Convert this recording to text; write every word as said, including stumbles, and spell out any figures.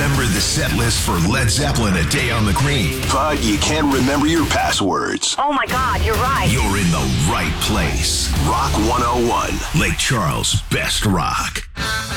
remember the set list for Led Zeppelin A Day on the Green, but you can't remember your passwords. Oh my God, you're right. You're in the right place. Rock one oh one. Lake Charles' best rock.